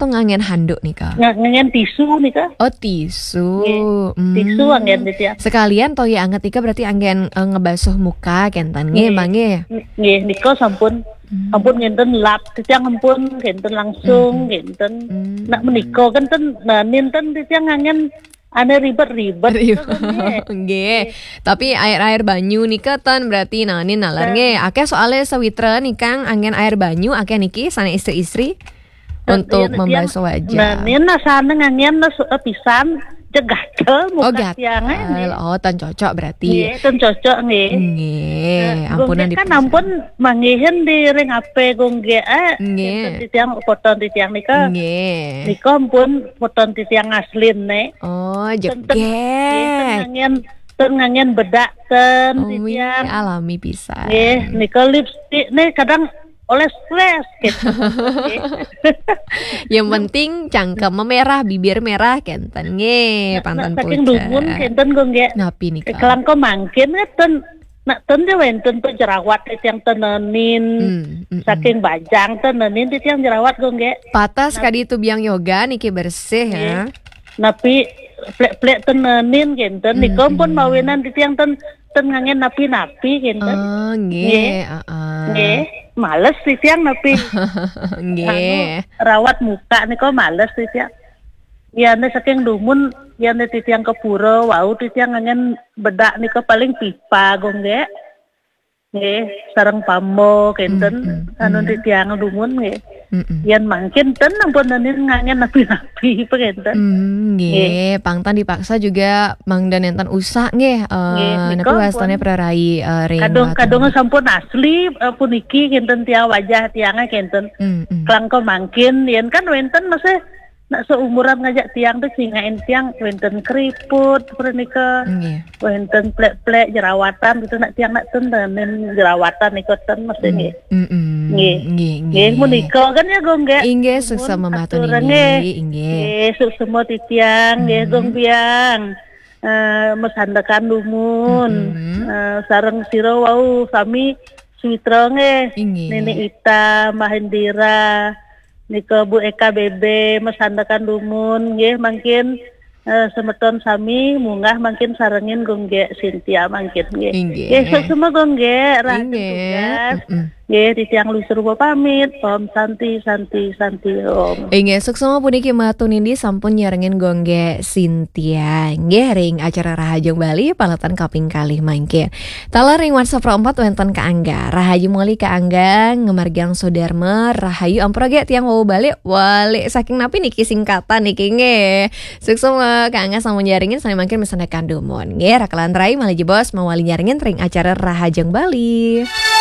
atau ngangen handuk nih kak? Ngangen tisu nih kak. Oh tisu. Tisu anggen gitu ya. Sekalian toh ya anget ika berarti anggen ngebasuh muka kentan nge mange. Nggih niko sampun ngenten lap titiang ampun ngenten langsung ngenten. Nak menika kan ten ninten titiang ngangen ane ribet-ribet. Nggih. Tapi air banyu nih keton berarti nanin nalar nge. Akeh soalnya sewitra nih Kang angin air banyu akeh niki sana istri-istri untuk membasuh wajah. Nanin sana ngangen pisan jegatel muka tiangan. Oh tan cocok berarti. Nggih, tan cocok nggih. Nggih, ampunan kan ampun mangihin di ring HP gongge titiang foton titiang nika. Nggih. Nika ampun foton titiang aslin ne. Oh, jege. Ngangen bedak ten titiang alami pisan. Nggih, nika lipstik ne kadang oleh stres gitu. Yang penting cangkem merah, bibir merah kenten nge, pantan pucat. Saking dumun kenten gongge. Napi nih kak? Kelangko mangkin ten nak ten wenten tuh jerawat yang tenenin. Saking bajang tenenin yang jerawat gongge. Patas kadi itu biang yoga niki bersih ya. Napi plek tenenin kenten niko pun mawinan yang ten ngangen napi kenten. Oh nge. Nge. Males sih tiang napi rawat muka nih kok males sih tiang ya nih saking dumun ya nih tiang kepuro wau tiang ngangen bedak nih kok paling pipa gongge sarang pambo kenten anu tiang dumun yan mangkin ten ampun ngangen napi pengenten nggih pangtan dipaksa juga mang dan enten usah nggih napi wastane prarai kadung sampun asli puniki kenten tiang wajah tiangnya kenten kelangko mangkin yen kan wenten masih nak seumuran ngajak tiang tuh singain tiang wenten keriput pernika wenten plek jerawatan gitu nak tiang nak tenen jerawatan ikoten mesti nggih nggih menika kan ya gongge inggih sukses membantu nggih nggih semua titiang nggih gong biang mesandakan lumun sareng sira wau sami suitra nggih Nenek Ita Mahendira nika Bu Eka Bebe mesandakan lumun nggih mangkin semeton sami munggah mangkin sarengin gongge Sintia mangkin nggih. Nggih semua gongge rahayu tugas. Nggih titiang lusur pamit Om Santi Om. Nggih sukses puniki matunindi sampun nyarengin gongge Sintia. Nggih ring acara Rahajeng Bali palatan kaping kalih mangkin. Tala ring WhatsApp 4 wonten ka Angga. Rahayu muli ka Angga ngemargiang Sodarma Rahayu ampura ge tiang wau balik saking napi niki singkatan niki nggih. Sukses ka Angga sampun nyaringin sami mangkin mesenekan dumon. Nggih rakalan rai malih bos mawali nyaringin ring acara Rahajeng Bali.